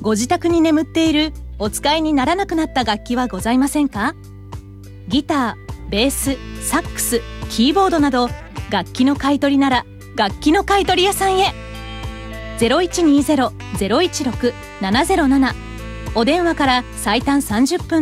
ご自宅に眠っているお使いにならなくなった楽器はございませんか？ギター、ベース、サックス、キーボードなど楽器の買い取りなら楽器の買い取り屋さんへ。 0120-016-707 お電話から最短30分